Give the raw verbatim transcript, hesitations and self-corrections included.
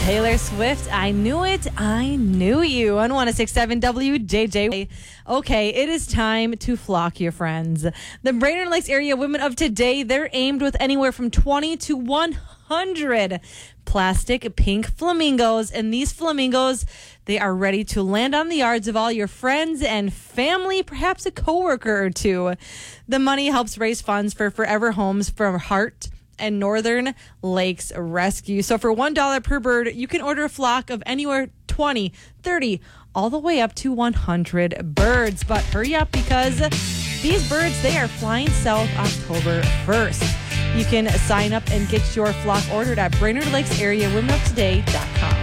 Taylor Swift, I knew it, I knew you on one oh six point seven W J J. Okay, it is time to flock your friends. The Brainerd Lakes area women of today, they're aimed with anywhere from twenty to one hundred plastic pink flamingos. And these flamingos, they are ready to land on the yards of all your friends and family, perhaps a coworker or two. The money helps raise funds for Forever Homes for Heart and Northern Lakes Rescue. So for one dollar per bird, you can order a flock of anywhere twenty, thirty, all the way up to one hundred birds. But hurry up, because these birds, they are flying south October first. You can sign up and get your flock ordered at Brainerd Lakes Area Women of Today dot com.